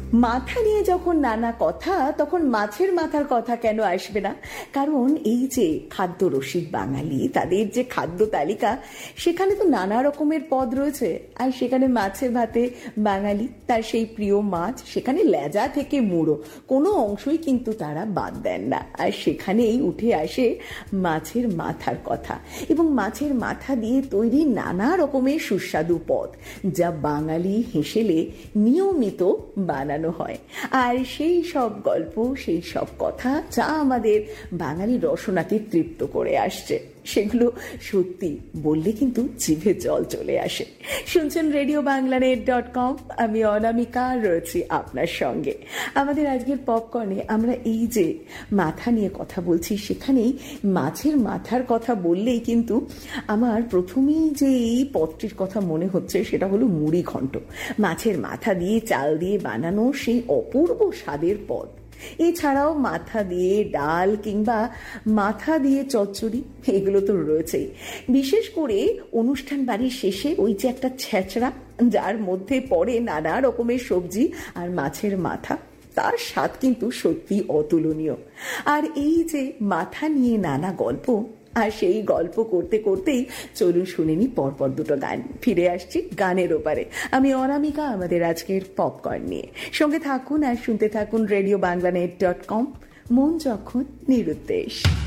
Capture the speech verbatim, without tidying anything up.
মাথা নিয়ে যখন নানা কথা, তখন মাছের মাথার কথা কেন আসবে না? কারণ এই যে খাদ্য রসিক বাঙালি, তাদের যে খাদ্য তালিকা, সেখানে তো নানা রকমের পদ রয়েছে। আর সেখানে মাছে ভাতে বাঙালি, তার সেই প্রিয় মাছ, সেখানে লেজা থেকে মুড়ো কোনো অংশই কিন্তু তারা বাদ দেন না। আর সেখানেই উঠে আসে মাছের মাথার কথা, এবং মাছের মাথা দিয়ে তৈরি নানা রকমের সুস্বাদু পদ, যা বাঙালি হেসেলে নিয়মিত বানানো হয়। আর সেই সব গল্প, সেই সব কথা যা আমাদের বাঙালি রসনাকে তৃপ্ত করে আসছে, সেগুলো সত্যি বললে কিন্তু জিভে জল চলে আসে। শুনছেন radio Bangla net dot com, আমি অনামিকা রয়েছি আপনার সঙ্গে। আমাদের আজকের পপকর্নে আমরা এই যে মাথা নিয়ে কথা বলছি, সেখানেই মাছের মাথার কথা বললেই কিন্তু আমার প্রথমেই যে এই পদটির কথা মনে হচ্ছে, সেটা হলো মুড়ি ঘন্ট। মাছের মাথা দিয়ে চাল দিয়ে বানানো সেই অপূর্ব স্বাদের পদ। এছাড়াও মাথা দিয়ে ডাল কিংবা মাথা দিয়ে চচ্চড়ি, এগুলো তো রয়েছেই। বিশেষ করে অনুষ্ঠান বাড়ির শেষে ওই যে একটা ছেঁচড়া, যার মধ্যে পড়ে নানা রকমের সবজি আর মাছের মাথা, তার স্বাদ কিন্তু সত্যি অতুলনীয়। আর এই যে মাথা নিয়ে নানা গল্প, আর সেই গল্প করতে করতেই চলুন শুনে নি পরপর দুটো গান। ফিরে আসছি গানের ওপারে, আমি অনামিকা আমাদের আজকের পপকর্ন নিয়ে। সঙ্গে থাকুন আর শুনতে থাকুন radio Bangla net dot com, মন যখন নিরুদ্দেশ।